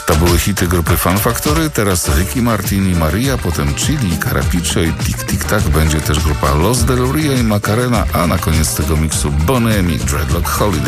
To były hity grupy Fun Factory, teraz Ricky Martin i Maria, potem Chili, Carapicio i Tic Tic Tac. Będzie też grupa Los Del Rio i Macarena, a na koniec tego miksu Bonnie M. Dreadlock Holiday.